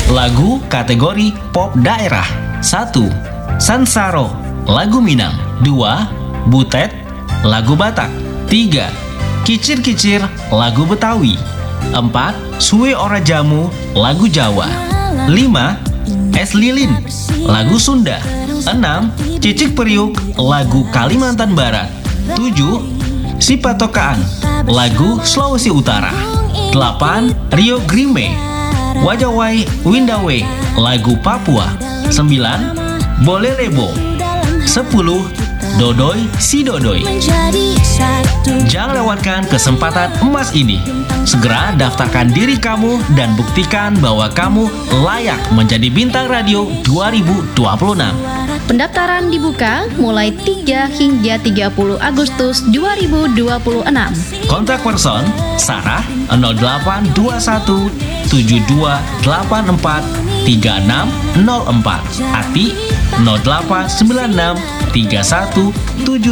Lagu kategori pop daerah. 1. Sansaro, lagu Minang. 2. Butet, lagu Batak. 3. Kicir-kicir, lagu Betawi. 4. Suwe Ora Jamu, lagu Jawa. 5. Es Lilin, lagu Sunda. 6. Cicik Periuk, lagu Kalimantan Barat. 7. Sipatokaan, lagu Sulawesi Utara. 8. Rio Grime, Wajawai Windawe, lagu Papua. 9. Bolelebo. 10. Dodoi Si Dodoi. Jangan lewatkan kesempatan emas ini. Segera daftarkan diri kamu dan buktikan bahwa kamu layak menjadi bintang radio 2026. Pendaftaran dibuka mulai 3 hingga 30 Agustus 2026. Kontak person Sarah 0821 7284 3604, Ati 0896 31